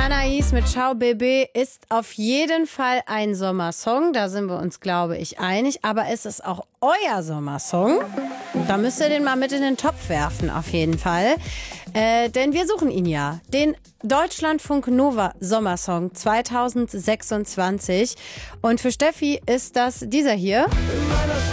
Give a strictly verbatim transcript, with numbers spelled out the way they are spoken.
Anais mit Ciao Bébé ist auf jeden Fall ein Sommersong. Da sind wir uns, glaube ich, einig. Aber ist es auch euer Sommersong? Da müsst ihr den mal mit in den Topf werfen, auf jeden Fall. Äh, denn wir suchen ihn ja. Den Deutschlandfunk Nova Sommersong zwanzig sechsundzwanzig. Und für Steffi ist das dieser hier. In meiner